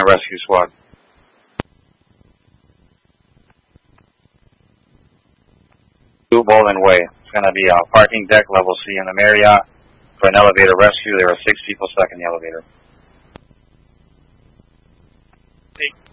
Lieutenant Rescue Squad. Bowling Way. It's going to be a parking deck, level C in the Marriott. For an elevator rescue, there are 6 people stuck in the elevator.